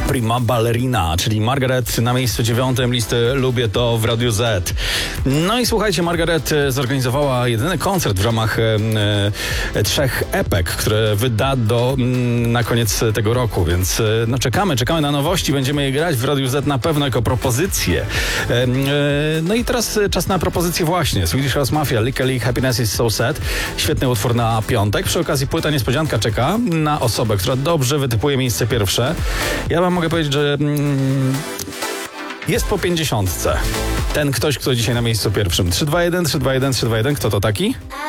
Prima Ballerina, czyli Margaret na miejscu 9 listy Lubię to w Radiu Z. No i słuchajcie, Margaret zorganizowała jedyny koncert w ramach 3 epek, które wyda na koniec tego roku, więc no czekamy na nowości, będziemy je grać w Radiu Z na pewno jako propozycje. No i teraz czas na propozycję właśnie. Swedish House Mafia, Lick a Lick, Happiness is so sad. Świetny utwór na piątek. Przy okazji płyta niespodzianka czeka na osobę, która dobrze wytypuje miejsce pierwsze. Ja wam mogę powiedzieć, że jest po 50. Ten ktoś, kto dzisiaj na miejscu pierwszym. 3, 2, 1, 3, 2, 1, 3, 2, 1. Kto to taki?